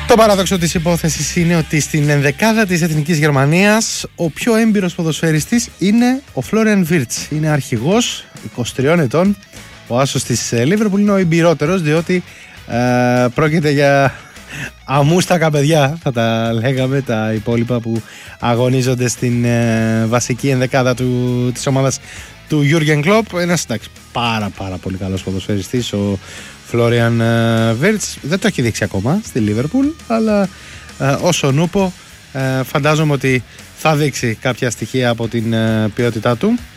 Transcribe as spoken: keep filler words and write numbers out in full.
Το παράδοξο της υπόθεσης είναι ότι στην ενδεκάδα της Εθνικής Γερμανίας ο πιο έμπειρος ποδοσφαιριστής είναι ο Φλόριαν Βίρτς. Είναι αρχηγός, είκοσι τριών ετών. Ο άσος της Λίβερπουλ είναι ο εμπειρότερος, διότι ε, πρόκειται για αμούστακα παιδιά, θα τα λέγαμε, τα υπόλοιπα που αγωνίζονται στην ε, βασική ενδεκάδα του, της ομάδας του Γιούργεν Κλοπ. Ένας εντάξει, πάρα πάρα πολύ καλός ποδοσφαιριστής ο Φλόριαν Βίρτς. Δεν το έχει δείξει ακόμα στη Λίβερπουλ, αλλά ε, όσον ούπο ε, φαντάζομαι ότι θα δείξει κάποια στοιχεία από την ε, ποιότητά του.